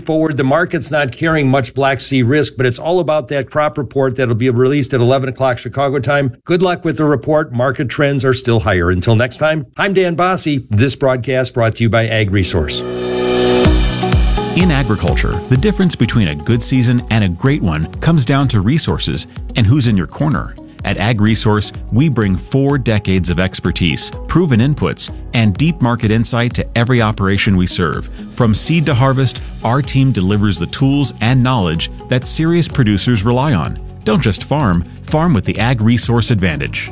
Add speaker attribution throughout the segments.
Speaker 1: forward. The market's not carrying much Black Sea risk, but it's all about that crop report that'll be released at 11 o'clock Chicago time. Good luck with the report. Market trends are still higher. Until next time, I'm Dan Bossie. This broadcast brought to you by Ag Resource.
Speaker 2: In agriculture, the difference between a good season and a great one comes down to resources and who's in your corner. At Ag Resource, we bring 4 decades of expertise, proven inputs, and deep market insight to every operation we serve. From seed to harvest, our team delivers the tools and knowledge that serious producers rely on. Don't just farm, farm with the Ag Resource Advantage.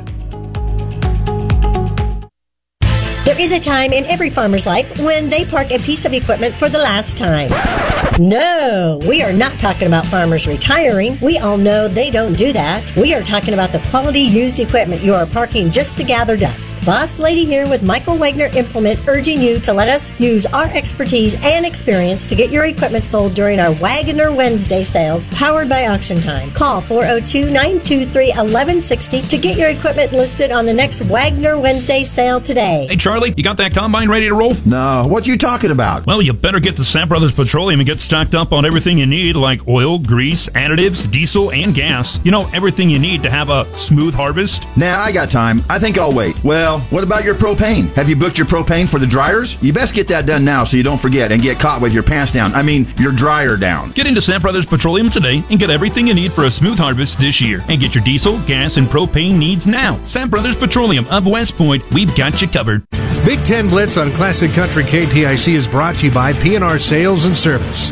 Speaker 3: There is a time in every farmer's life when they park a piece of equipment for the last time. No, we are not talking about farmers retiring. We all know they don't do that. We are talking about the quality used equipment you are parking just to gather dust. Boss Lady here with Michael Wagner Implement, urging you to let us use our expertise and experience to get your equipment sold during our Wagner Wednesday sales powered by Auction Time. Call 402-923-1160 to get your equipment listed on the next Wagner Wednesday sale today.
Speaker 4: Hey, Charlie, you got that combine ready to roll?
Speaker 5: No, what you talking about?
Speaker 4: Well, you better get to Sam Brothers Petroleum and get stocked up on everything you need, like oil, grease, additives, diesel, and gas. You know, everything you need to have a smooth harvest.
Speaker 5: Nah, I got time. I think I'll wait. Well, what about your propane? Have you booked your propane for the dryers? You best get that done now so you don't forget and get caught with your pants down. I mean, your dryer down.
Speaker 4: Get into Sam Brothers Petroleum today and get everything you need for a smooth harvest this year. And get your diesel, gas, and propane needs now. Sam Brothers Petroleum of West Point. We've got you covered.
Speaker 6: Big Ten Blitz on Classic Country KTIC is brought to you by P&R Sales and Service.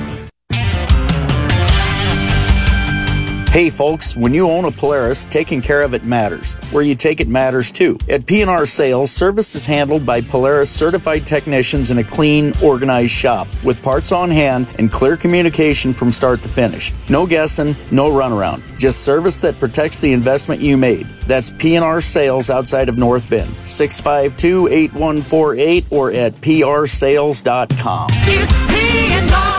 Speaker 7: Hey folks, when you own a Polaris, taking care of it matters. Where you take it matters too. At P&R Sales, service is handled by Polaris certified technicians in a clean, organized shop with parts on hand and clear communication from start to finish. No guessing, no runaround. Just service that protects the investment you made. That's P&R Sales outside of North Bend. 652-8148 or at prsales.com.
Speaker 8: It's P&R.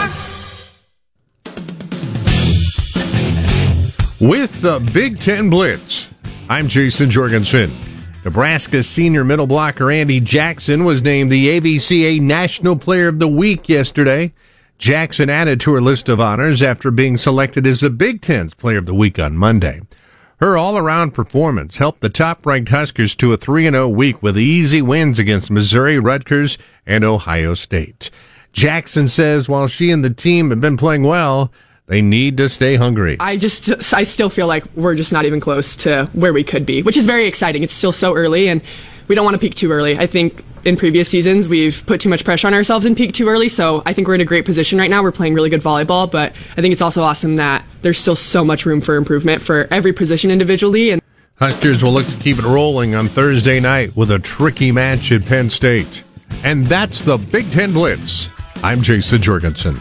Speaker 6: With the Big Ten Blitz, I'm Jason Jorgensen. Nebraska senior middle blocker Andy Jackson was named the AVCA National Player of the Week yesterday. Jackson added to her list of honors after being selected as the Big Ten's Player of the Week on Monday. Her all-around performance helped the top-ranked Huskers to a 3-0 week with easy wins against Missouri, Rutgers, and Ohio State. Jackson says while she and the team have been playing well, they need to stay hungry.
Speaker 9: I still feel like we're just not even close to where we could be, which is very exciting. It's still so early, and we don't want to peak too early. I think in previous seasons, we've put too much pressure on ourselves and peaked too early, so I think we're in a great position right now. We're playing really good volleyball, but I think it's also awesome that there's still so much room for improvement for every position individually. And
Speaker 6: Huskers will look to keep it rolling on Thursday night with a tricky match at Penn State. And that's the Big Ten Blitz. I'm Jason Jorgensen.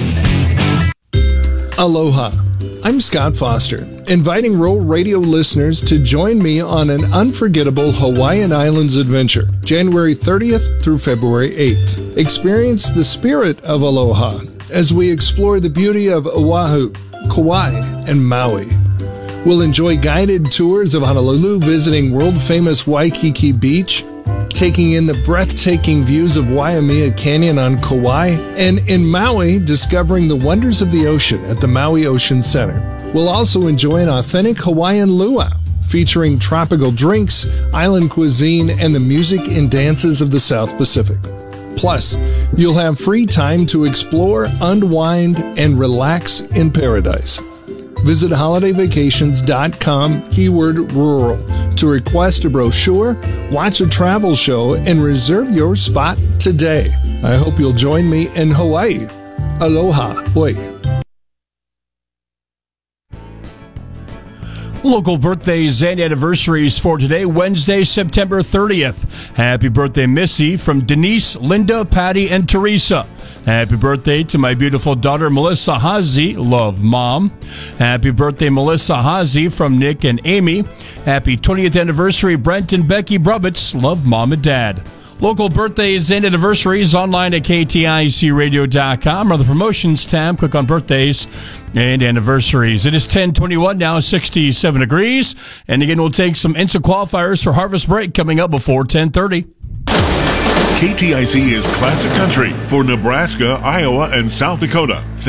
Speaker 10: Aloha. I'm Scott Foster, inviting Rural Radio listeners to join me on an unforgettable Hawaiian Islands adventure, January 30th through February 8th. Experience the spirit of aloha as we explore the beauty of Oahu, Kauai, and Maui. We'll enjoy guided tours of Honolulu, visiting world-famous Waikiki Beach, taking in the breathtaking views of Waimea Canyon on Kauai, and in Maui, discovering the wonders of the ocean at the Maui Ocean Center. We'll also enjoy an authentic Hawaiian luau, featuring tropical drinks, island cuisine, and the music and dances of the South Pacific. Plus, you'll have free time to explore, unwind, and relax in paradise. Visit holidayvacations.com, keyword rural, to request a brochure, watch a travel show, and reserve your spot today. I hope you'll join me in Hawaii. Aloha. Oi.
Speaker 11: Local birthdays and anniversaries for today, Wednesday, September 30th. Happy birthday, Missy, from Denise, Linda, Patty, and Teresa. Happy birthday to my beautiful daughter, Melissa Hazy. Love, Mom. Happy birthday, Melissa Hazy, from Nick and Amy. Happy 20th anniversary, Brent and Becky Brubitz. Love, Mom and Dad. Local birthdays and anniversaries online at KTICradio.com or the promotions tab. Click on birthdays and anniversaries. It is 10:21 now, 67 degrees. And again, we'll take some instant qualifiers for Harvest Break coming up before 10:30.
Speaker 12: KTIC is Classic Country for Nebraska, Iowa, and South Dakota.